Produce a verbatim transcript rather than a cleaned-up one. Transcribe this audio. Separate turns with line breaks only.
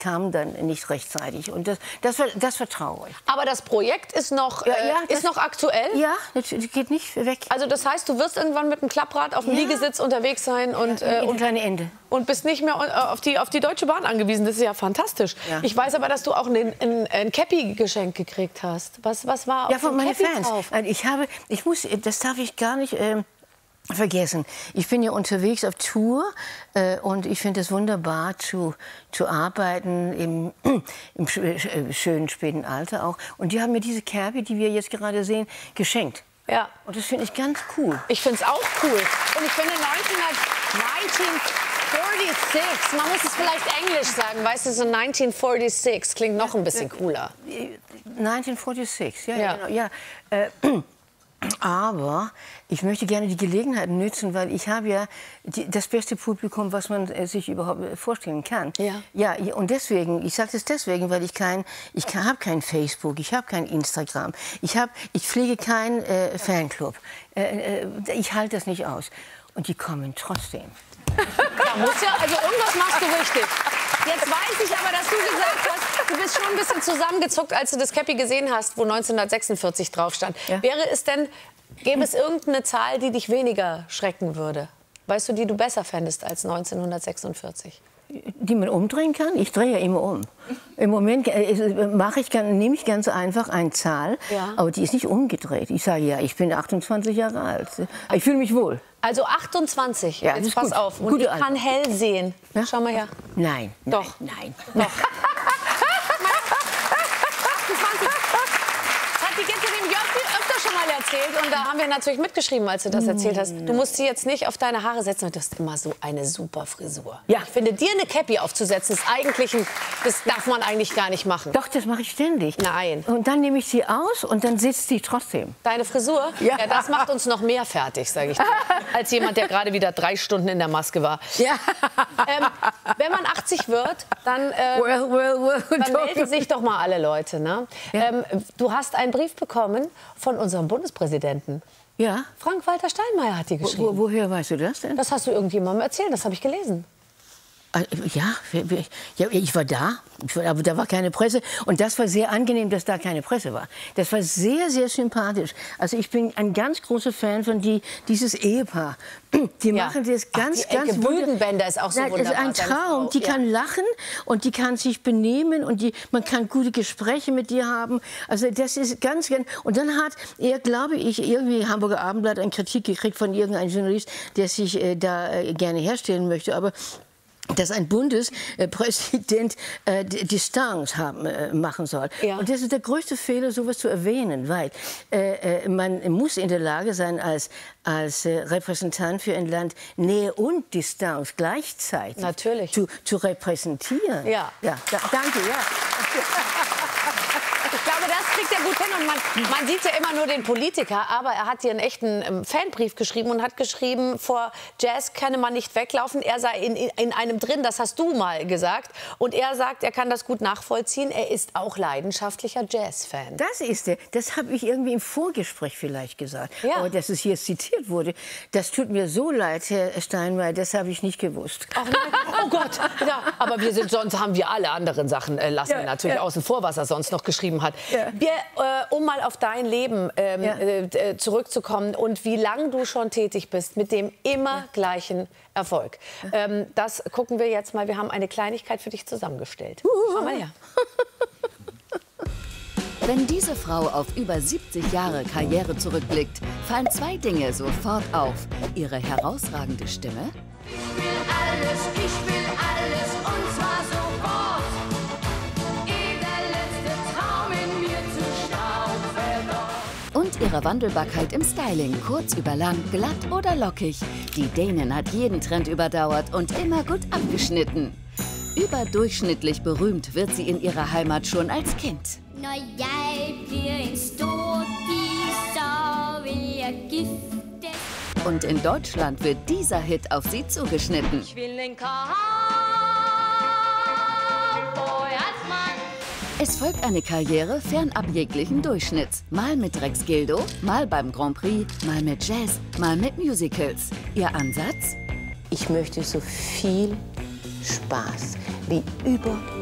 kam dann nicht rechtzeitig. Und das, das, war, das war traurig.
Aber das Projekt ist noch,
Ja,
äh,
ja, das-
ist noch aktuell?
Ja, das geht nicht weg.
Also das heißt, du wirst irgendwann mit dem Klapprad auf dem
Ja.
Liegesitz unterwegs sein und, äh,
und
und,
kleine Ende.
und bist nicht mehr äh, auf die, auf die Deutsche Bahn angewiesen. Das ist ja fantastisch.
Ja.
Ich weiß aber, dass du auch ein, ein, ein Cappy geschenkt gekriegt hast. Was, was war auf
Ja, von
dem
meinen
Cappy
Fans.
drauf?
Ich habe, ich muss, das darf ich gar nicht ähm, vergessen. Ich bin ja unterwegs auf Tour äh, und ich finde es wunderbar zu, zu arbeiten im, im sch äh, schönen späten Alter auch. Und die haben mir diese Kerbe, die wir jetzt gerade sehen, geschenkt.
Ja.
Und das finde ich ganz cool.
Ich finde es auch cool. Und ich finde neunzehnhundertneunundvierzig, man muss es vielleicht Englisch sagen, weißt du, so neunzehnhundertvierundsechzig klingt noch ein bisschen cooler.
neunzehnhundertvierundsechzig, ja,
Ja.
ja. Genau, ja. Äh, aber ich möchte gerne die Gelegenheit nutzen, weil ich habe ja die, das beste Publikum, was man äh, sich überhaupt äh, vorstellen kann.
Ja.
Ja, und deswegen, ich sage das deswegen, weil ich kein, ich habe kein Facebook, ich habe kein Instagram, ich habe, ich pflege keinen äh, Fanclub. Äh, äh, ich halte das nicht aus. Und die kommen trotzdem.
Ja, muss ja, also irgendwas machst du richtig. Jetzt weiß ich aber, dass du gesagt hast, du bist schon ein bisschen zusammengezuckt, als du das Cappy gesehen hast, wo neunzehnhundertsechsundvierzig drauf stand.
Ja.
Wäre es denn, gäbe es irgendeine Zahl, die dich weniger schrecken würde? Weißt du, die du besser fändest als neunzehnhundertsechsundvierzig?
Die man umdrehen kann? Ich drehe ja immer um. Im Moment äh, mache ich, nehme ich ganz einfach eine Zahl,
Ja.
aber die ist nicht umgedreht. Ich sage ja, ich bin achtundzwanzig Jahre alt. Ich fühle mich wohl.
Also achtundzwanzig,
Ja, das
jetzt
ist
pass
gut.
auf. Und
Gute
ich kann
Antwort.
hell sehen.
Ja?
Schau mal her.
Nein,
Doch.
nein,
Doch.
nein.
achtundzwanzig. Das hat die Gitte dem Jörg öfter schon mal erzählt. Und da haben wir natürlich mitgeschrieben, als du das erzählt hast. Du musst sie jetzt nicht auf deine Haare setzen. Du hast immer so eine super Frisur.
Ja.
Ich finde, dir eine Cappy aufzusetzen, ist eigentlich ein, das darf man eigentlich gar nicht machen.
Doch, das mache ich ständig.
Nein.
Und dann nehme ich sie aus und dann sitzt sie trotzdem.
Deine Frisur?
Ja.
Das macht uns noch mehr fertig, sage ich dir. Als jemand, der gerade wieder drei Stunden in der Maske war.
Ja.
Ähm, wenn man achtzig wird, dann, äh,
Well, well, well.
dann melden sich doch mal alle Leute. Ne?
Ja.
Ähm, du hast einen Brief bekommen von unserem Bundespräsidenten.
Ja.
Frank-Walter Steinmeier hat die
Wo,
geschrieben.
wo, woher weißt du das denn?
Das hast du irgendjemandem erzählt, das habe ich gelesen.
Ah, Ja, wir- wir- ja, ich war da, ich war, aber da war keine Presse. Und das war sehr angenehm, dass da keine Presse war. Das war sehr, sehr sympathisch. Also ich bin ein ganz großer Fan von die, dieses Ehepaar. Die
Ja.
machen das
Ach,
ganz,
die Elke
ganz wunder-
Büdenbender ist auch so
Nein,
wunderbar,
Das ist ein
seine
Traum.
Frau.
Die
Ja.
kann lachen und die kann sich benehmen und die, man kann gute Gespräche mit dir haben. Also das ist ganz, ganz... Und dann hat er, glaube ich, irgendwie Hamburger Abendblatt eine Kritik gekriegt von irgendeinem Journalist, der sich äh, da äh, gerne herstellen möchte. Aber dass ein Bundespräsident äh, Distanz haben, äh, machen soll.
Ja.
Und das ist der größte Fehler, sowas zu erwähnen, weil äh, äh, man muss in der Lage sein, als, als äh, Repräsentant für ein Land Nähe und Distanz gleichzeitig
Natürlich.
Zu, zu repräsentieren.
Ja.
Ja, da, danke, ja.
Ich glaube, das kriegt er gut hin. Und man, man sieht ja immer nur den Politiker, aber er hat hier einen echten ähm, Fanbrief geschrieben und hat geschrieben, vor Jazz könne man nicht weglaufen. Er sei in, in, in einem drin, das hast du mal gesagt. Und er sagt, er kann das gut nachvollziehen. Er ist auch leidenschaftlicher Jazz-Fan.
Das ist er. Das habe ich irgendwie im Vorgespräch vielleicht gesagt.
Ja.
Aber dass es hier zitiert wurde, das tut mir so leid, Herr Steinmeier, das habe ich nicht gewusst.
Ach nein. Oh Gott. Ja, aber wir sind, sonst haben wir alle anderen Sachen, äh, lassen
Ja,
wir natürlich
ja.
außen vor, was er sonst noch geschrieben hat.
Ja.
Wir, äh, um mal auf dein Leben ähm,
Ja.
äh, zurückzukommen und wie lange du schon tätig bist mit dem immer gleichen Erfolg. Ähm, das gucken wir jetzt mal. Wir haben eine Kleinigkeit für dich zusammengestellt. Schau mal her.
Wenn diese Frau auf über siebzig Jahre Karriere zurückblickt, fallen zwei Dinge sofort auf. Ihre herausragende Stimme
Ich will alles, ich will alles und zwar sofort. Ehe der letzte Traum in mir zu Staub verdorrt.
und ihre Wandelbarkeit im Styling, kurz über lang, glatt oder lockig. Die Dänin hat jeden Trend überdauert und immer gut abgeschnitten. Überdurchschnittlich berühmt wird sie in ihrer Heimat schon als Kind.
Når jeg bliver en stor pige, så vil jeg giftes.
Und in Deutschland wird dieser Hit auf sie zugeschnitten.
Ich will den Cowboy als Mann.
Es folgt eine Karriere fernab jeglichen Durchschnitts. Mal mit Rex Gildo, mal beim Grand Prix, mal mit Jazz, mal mit Musicals. Ihr Ansatz?
Ich möchte so viel Spaß wie über